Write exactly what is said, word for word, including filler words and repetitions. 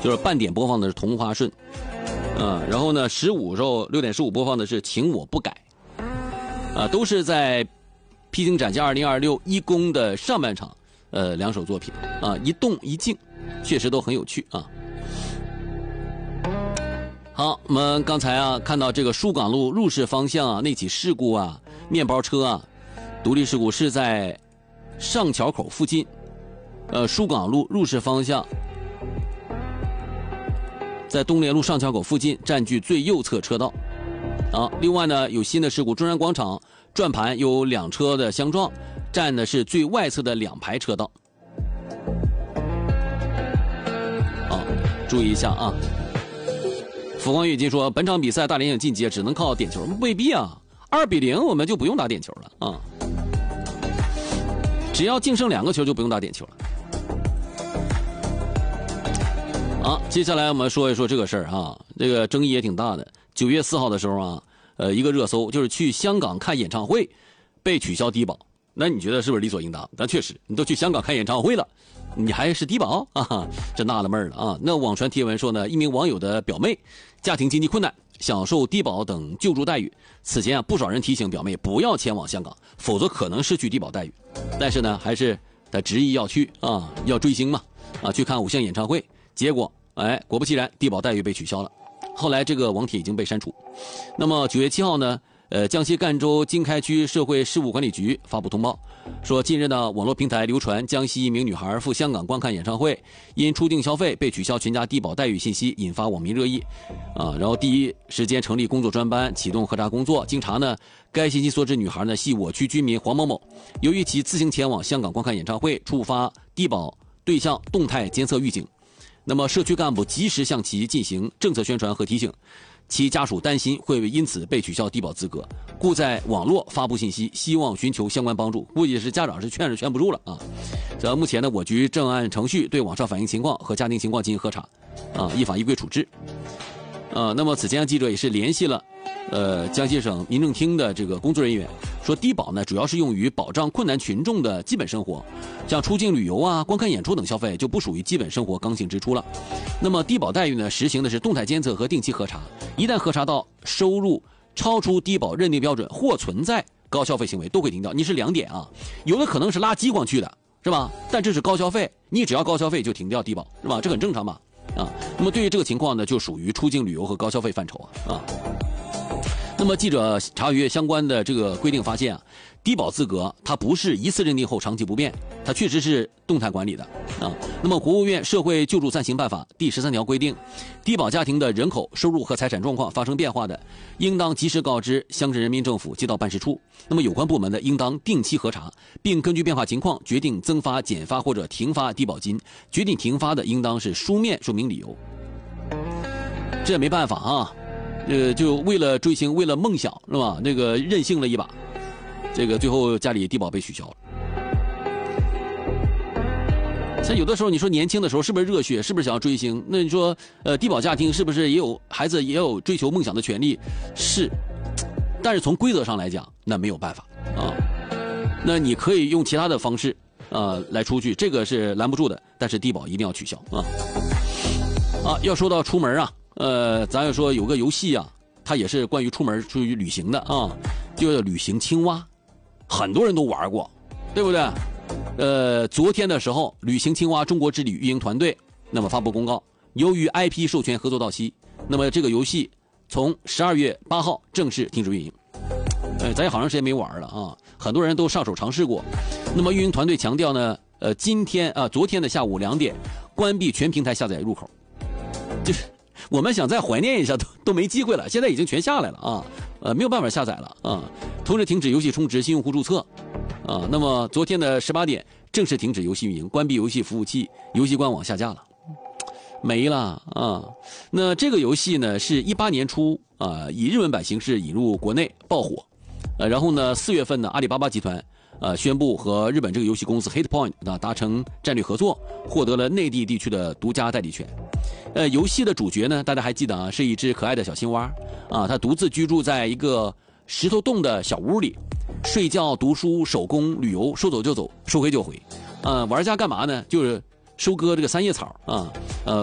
就是半点播放的是《同花顺》，啊，然后呢十五时候六点十五播放的是《情我不改》，啊，都是在披荆斩棘二零二六一公的上半场，呃，两首作品啊，一动一静，确实都很有趣啊。好，我们刚才啊看到这个疏港路入市方向啊那起事故啊，面包车啊，独立事故是在上桥口附近，呃，疏港路入市方向，在东联路上桥口附近占据最右侧车道。啊，另外呢有新的事故，中山广场转盘有两车的相撞，占的是最外侧的两排车道。啊，注意一下啊。浮光跃金说，本场比赛大连想晋级只能靠点球，未必啊，二比零我们就不用打点球了啊，只要净胜两个球就不用打点球了。好，接下来我们说一说这个事儿哈，这个争议也挺大的。九月四号的时候啊，呃，一个热搜就是去香港看演唱会被取消低保，那你觉得是不是理所应当？但确实，你都去香港看演唱会了，你还是低保啊？这纳了闷了啊！那网传贴文说呢，一名网友的表妹家庭经济困难，享受低保等救助待遇。此前啊，不少人提醒表妹不要前往香港，否则可能失去低保待遇。但是呢，还是他执意要去啊，要追星嘛，啊，去看偶像演唱会。结果，哎，果不其然，低保待遇被取消了。后来这个网帖已经被删除。那么九月七号呢？呃，江西赣州经开区社会事务管理局发布通报，说近日呢，网络平台流传江西一名女孩赴香港观看演唱会，因出境消费被取消全家低保待遇信息，引发网民热议。啊，然后第一时间成立工作专班，启动核查工作。经查呢，该信息所指女孩呢系我区居民黄某某，由于其自行前往香港观看演唱会，触发低保对象动态监测预警。那么社区干部及时向其进行政策宣传和提醒。其家属担心会因此被取消低保资格，故在网络发布信息，希望寻求相关帮助。估计是家长是劝是劝不住了啊！这目前呢，我局正按程序对网上反映情况和家庭情况进行核查，啊，依法依规处置。呃，那么此前记者也是联系了，呃，江西省民政厅的这个工作人员，说低保呢主要是用于保障困难群众的基本生活，像出境旅游啊、观看演出等消费就不属于基本生活刚性支出了。那么低保待遇呢，实行的是动态监测和定期核查，一旦核查到收入超出低保认定标准或存在高消费行为，都会停掉。你是两点啊，有的可能是拉激光去的，是吧？但这是高消费，你只要高消费就停掉低保，是吧？这很正常吧？啊，那么对于这个情况呢，就属于出境旅游和高消费范畴啊。啊，那么记者查阅相关的这个规定发现啊，低保资格它不是一次认定后长期不变，它确实是动态管理的啊。那么国务院社会救助暂行办法第十三条规定，低保家庭的人口、收入和财产状况发生变化的，应当及时告知乡镇人民政府街道办事处。那么有关部门呢，应当定期核查，并根据变化情况决定增发、减发或者停发低保金。决定停发的，应当是书面说明理由。这也没办法啊。呃，就为了追星，为了梦想，是吧？那个任性了一把，这个最后家里低保被取消了。像有的时候，你说年轻的时候是不是热血，是不是想要追星？那你说，呃，低保家庭是不是也有孩子也有追求梦想的权利？是，但是从规则上来讲，那没有办法啊。那你可以用其他的方式啊来出去，这个是拦不住的。但是低保一定要取消啊！啊，要说到出门啊。呃，咱要说有个游戏啊，它也是关于出门出去旅行的啊，就叫旅行青蛙，很多人都玩过，对不对？呃，昨天的时候，旅行青蛙中国之旅运营团队那么发布公告，由于 I P 授权合作到期，那么这个游戏从十二月八号正式停止运营。呃，咱也好长时间没玩了啊，很多人都上手尝试过。那么运营团队强调呢，呃，今天啊、呃，昨天的下午两点关闭全平台下载入口，就是。我们想再怀念一下都都没机会了，现在已经全下来了啊，呃，没有办法下载了啊。同时停止游戏充值、新用户注册，啊，那么昨天的十八点正式停止游戏运营，关闭游戏服务器，游戏官网下架了，没了啊。那这个游戏呢，是一八年初啊，以日文版形式引入国内爆火，呃，然后呢，四月份呢，阿里巴巴集团。呃，宣布和日本这个游戏公司 Hitpoint 啊达成战略合作，获得了内地地区的独家代理权。呃，游戏的主角呢，大家还记得啊，是一只可爱的小青蛙啊，它独自居住在一个石头洞的小屋里，睡觉、读书、手工、旅游，说走就走，说回就回。啊，玩家干嘛呢？就是收割这个三叶草啊，呃。